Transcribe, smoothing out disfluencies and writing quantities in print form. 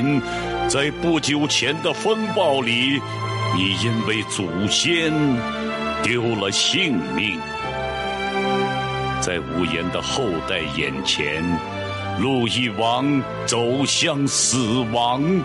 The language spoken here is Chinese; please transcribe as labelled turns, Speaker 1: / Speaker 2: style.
Speaker 1: 明，在不久前的风暴里，你因为祖先丢了性命。在无言的后代眼前，路易王走向死亡。